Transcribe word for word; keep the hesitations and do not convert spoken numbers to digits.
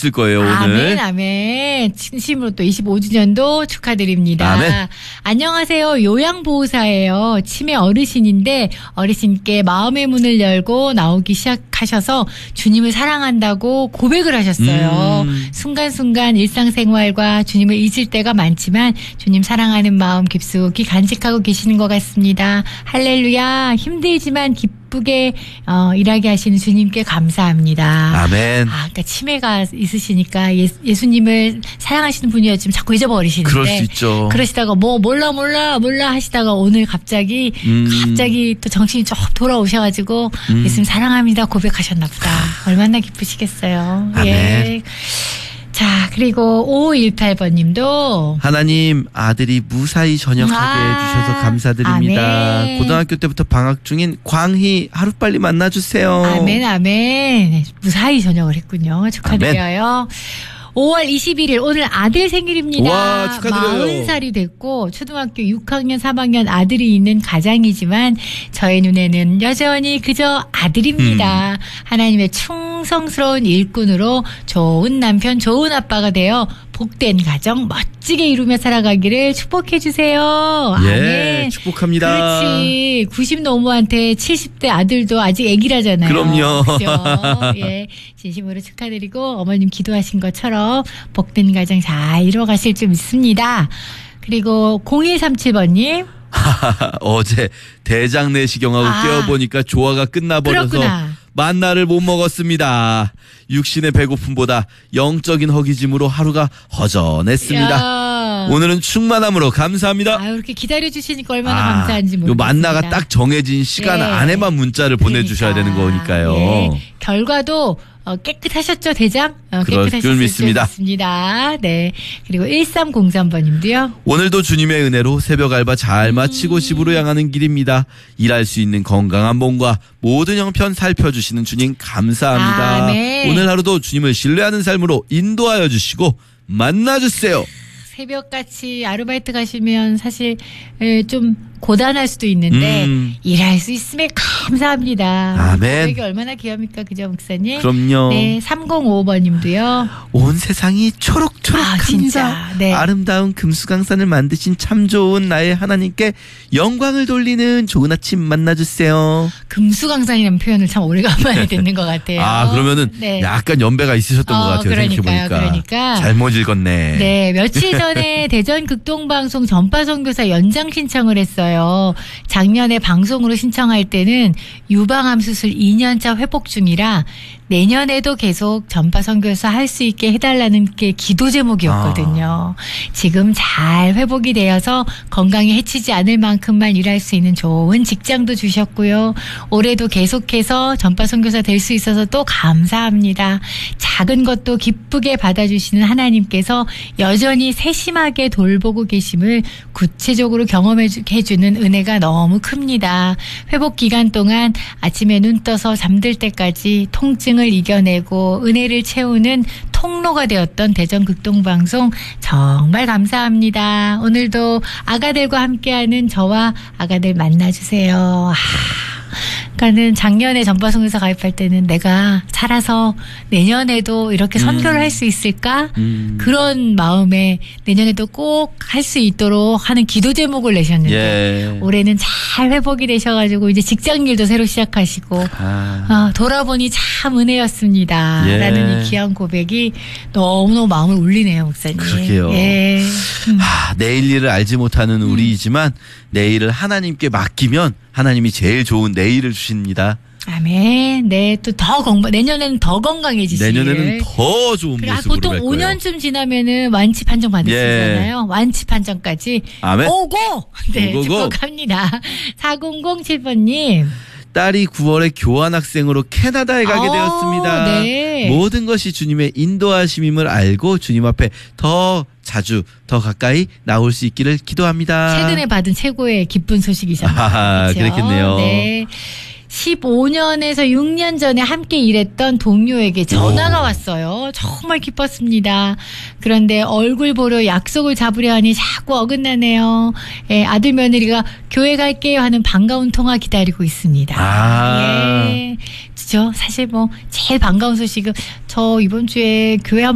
있을 거예요, 오늘. 아멘, 아멘. 진심으로 또 이십오 주년도 축하드립니다. 아멘. 안녕하세요. 요양보호사예요. 치매 어르신인데 어르신께 마음의 문을 열고 나오기 시작하셔서 주님을 사랑한다고 고백을 하셨어요. 음. 순간순간 일상생활과 주님을 잊을 때가 많지만 주님 사랑하는 마음 깊숙이 간직하고 계시는 것 같습니다. 할렐루야. 힘들지만 기쁘게 어, 일하게 하시는 주님께 감사합니다. 아멘. 아, 그러니까 치매가 있으시니까 예, 예수님을 사랑하시는 분이었지만 자꾸 잊어버리시는데. 그럴 수 있죠. 그러시다가 뭐 몰라 몰라 몰라 하시다가 오늘 갑자기 음. 갑자기 또 정신이 쭉 돌아오셔가지고 음. 예수님 사랑합니다 고백하셨나 보다. 얼마나 기쁘시겠어요. 아멘. 예. 자, 그리고 오오일팔 번님도 하나님 아들이 무사히 전역하게 아, 해주셔서 감사드립니다. 아멘. 고등학교 때부터 방학 중인 광희 하루빨리 만나주세요. 아멘 아멘. 무사히 전역을 했군요. 축하드려요. 오월 이십일일 오늘 아들 생일입니다. 와, 축하드려요. 마흔 살이 됐고 초등학교 육 학년 삼 학년 아들이 있는 가장이지만 저의 눈에는 여전히 그저 아들입니다. 음. 하나님의 충성스러운 일꾼으로 좋은 남편 좋은 아빠가 되어 복된 가정 멋지게 이루며 살아가기를 축복해 주세요. 예, 아멘. 축복합니다. 그렇지. 구십 노모한테 칠십 대 아들도 아직 애기라잖아요. 그럼요. 그죠? 예. 진심으로 축하드리고 어머님 기도하신 것처럼 복된 가정 잘 이루어가실 줄 믿습니다. 그리고 공일삼칠 번님. 어제 대장 내시경하고 아. 깨어보니까 조화가 끝나버려서 그렇구나. 만나를 못 먹었습니다. 육신의 배고픔보다 영적인 허기짐으로 하루가 허전했습니다. 야. 오늘은 충만함으로 감사합니다. 아유, 이렇게 기다려주시니까 얼마나 아, 감사한지 모르겠습니다. 요 만나가 딱 정해진 시간 예. 안에만 문자를 보내주셔야 그러니까. 되는 거니까요. 예. 결과도 어, 깨끗하셨죠, 대장? 어, 그럴 깨끗하셨을 줄 믿습니다. 믿습니다. 네. 그리고 일삼공삼 번님도요. 오늘도 주님의 은혜로 새벽 알바 잘 마치고 집으로 향하는 길입니다. 일할 수 있는 건강한 몸과 모든 형편 살펴주시는 주님 감사합니다. 아멘. 오늘 하루도 주님을 신뢰하는 삶으로 인도하여 주시고 만나주세요. 새벽같이 아르바이트 가시면 사실 에, 좀 고단할 수도 있는데 음. 일할 수 있음에 감사합니다. 아멘. 이게 얼마나 귀합니까, 그죠, 목사님? 그럼요. 네, 삼공오오 번님도요. 온 세상이 초록초록합니다. 아, 진짜. 네. 아름다운 금수강산을 만드신 참 좋은 나의 하나님께 영광을 돌리는 좋은 아침 만나주세요. 금수강산이라는 표현을 참 오래간만에 듣는 것 같아요. 아, 그러면은 네. 약간 연배가 있으셨던 어, 것 같아요. 그러니까요, 생각해보니까. 그러니까. 잘못 읽었네. 네, 며칠 전에 대전 극동방송 전파선교사 연장 신청을 했어요. 작년에 방송으로 신청할 때는 유방암 수술 이 년차 회복 중이라 내년에도 계속 전파선교사 할 수 있게 해달라는 게 기도 제목이었거든요. 아. 지금 잘 회복이 되어서 건강에 해치지 않을 만큼만 일할 수 있는 좋은 직장도 주셨고요. 올해도 계속해서 전파선교사 될 수 있어서 또 감사합니다. 작은 것도 기쁘게 받아주시는 하나님께서 여전히 세심하게 돌보고 계심을 구체적으로 경험해 주는 은혜가 너무 큽니다. 회복 기간 동안 아침에 눈 떠서 잠들 때까지 통증을 이겨내고 은혜를 채우는 통로가 되었던 대전 극동방송 정말 감사합니다. 오늘도 아가들과 함께하는 저와 아가들 만나주세요. 아. 그러니까는 작년에 전파선교사 가입할 때는 내가 살아서 내년에도 이렇게 선교를 음. 할 수 있을까? 음. 그런 마음에 내년에도 꼭 할 수 있도록 하는 기도 제목을 내셨는데 예. 올해는 잘 회복이 되셔가지고 이제 직장 일도 새로 시작하시고 아. 아, 돌아보니 참 은혜였습니다. 예. 라는 이 귀한 고백이 너무너무 마음을 울리네요, 목사님. 그러게요. 예. 음. 하, 내일 일을 알지 못하는 우리이지만 내일을 하나님께 맡기면 하나님이 제일 좋은 내일을 주십니다. 아멘. 네, 또 더 건강, 내년에는 더 건강해지시길. 내년에는 더 좋은 그래, 아, 모습으로 보통 갈 거예요. 오 년쯤 지나면은 완치 판정 받으시잖아요. 예. 완치 판정까지. 아멘. 오고! 네, 오고고. 축복합니다. 사공공칠 번님. 딸이 구월에 교환학생으로 캐나다에 가게 오, 되었습니다. 네. 모든 것이 주님의 인도하심임을 알고 주님 앞에 더 자주 더 가까이 나올 수 있기를 기도합니다. 최근에 받은 최고의 기쁜 소식이잖아요. 아, 그렇죠? 그렇겠네요. 네. 십오 년에서 육 년 전에 함께 일했던 동료에게 전화가 오. 왔어요. 정말 기뻤습니다. 그런데 얼굴 보러 약속을 잡으려 하니 자꾸 어긋나네요. 예, 아들 며느리가 교회 갈게요 하는 반가운 통화 기다리고 있습니다. 아. 예. 그죠? 사실 뭐 제일 반가운 소식은 저 이번 주에 교회 한번